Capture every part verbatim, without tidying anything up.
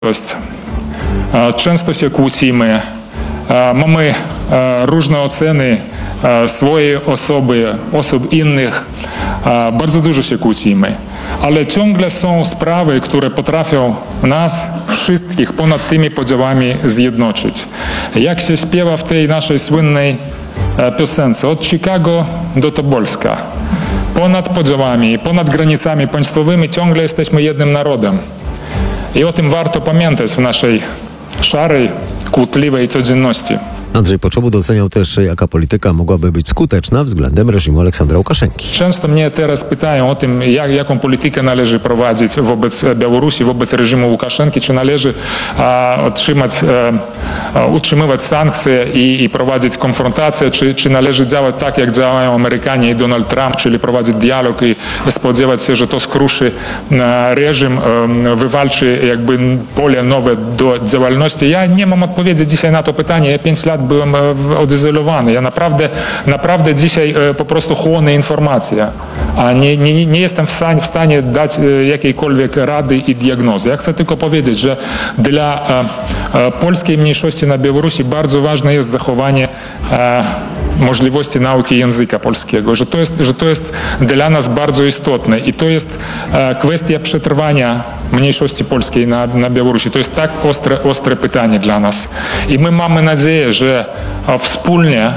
Często się kłócimy, mamy różne oceny swojej osoby, osób innych, bardzo dużo się kłócimy, ale ciągle są sprawy, które potrafią nas wszystkich ponad tymi podziałami zjednoczyć. Jak się śpiewa w tej naszej słynnej piosence, od Chicago do Tobolska. Ponad podziałami, ponad granicami państwowymi ciągle jesteśmy jednym narodem. I o tym warto pamiętać w naszej szarej, kłótliwej codzienności. Andrzej Poczobut oceniał też, jaka polityka mogłaby być skuteczna względem reżimu Aleksandra Łukaszenki. Często mnie teraz pytają o tym, jak, jaką politykę należy prowadzić wobec Białorusi, wobec reżimu Łukaszenki, czy należy a, otrzymać, a, utrzymywać sankcje i, i prowadzić konfrontację, czy, czy należy działać tak, jak działają Amerykanie i Donald Trump, czyli prowadzić dialog i spodziewać się, że to skruszy a, reżim, a, wywalczy jakby pole nowe do działalności. Ja nie mam odpowiedzi dzisiaj na to pytanie. Ja pięć lat byłem odizolowany. Ja naprawdę, naprawdę dzisiaj po prostu chłonę informacje, a nie, nie, nie jestem w stanie, w stanie dać jakiejkolwiek rady i diagnozy. Ja chcę tylko powiedzieć, że dla polskiej mniejszości na Białorusi bardzo ważne jest zachowanie możliwości nauki języka polskiego, że to jest, że to jest dla nas bardzo istotne i to jest kwestia przetrwania mniejszości polskiej na, na Białorusi. To jest tak ostre, ostre pytanie dla nas. I my mamy nadzieję, że wspólnie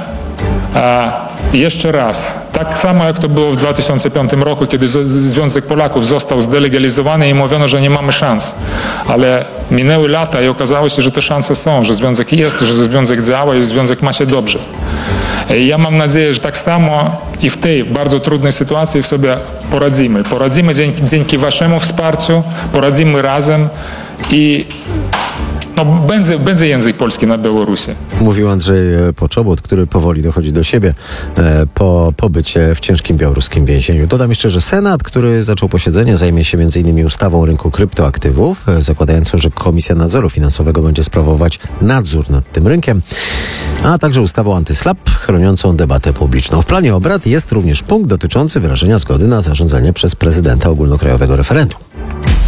jeszcze raz, tak samo jak to było w dwa tysiące piątym roku, kiedy Związek Polaków został zdelegalizowany i mówiono, że nie mamy szans. Ale minęły lata i okazało się, że te szanse są, że związek jest, że związek działa i związek ma się dobrze. Ja mam nadzieję, że tak samo i w tej bardzo trudnej sytuacji sobie poradzimy. Poradzimy dzięki, dzięki waszemu wsparciu, poradzimy razem i no, będzie, będzie język polski na Białorusi. Mówił Andrzej Poczobut, który powoli dochodzi do siebie po pobycie w ciężkim białoruskim więzieniu. Dodam jeszcze, że Senat, który zaczął posiedzenie, zajmie się między innymi ustawą o rynku kryptoaktywów, zakładającą, że Komisja Nadzoru Finansowego będzie sprawować nadzór nad tym rynkiem, a także ustawą antyslap chroniącą debatę publiczną. W planie obrad jest również punkt dotyczący wyrażenia zgody na zarządzanie przez prezydenta ogólnokrajowego referendum.